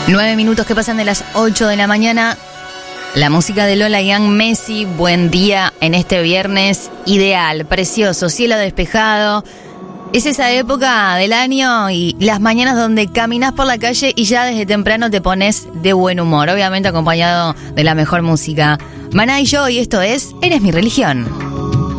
9 minutos que pasan de las 8 de la mañana. La música de Lola Young, Messi. Buen día en este viernes ideal, precioso, cielo despejado. Es esa época del año y las mañanas donde caminas por la calle y ya desde temprano te pones de buen humor, obviamente acompañado de la mejor música. Maná y yo, y esto es Eres mi religión.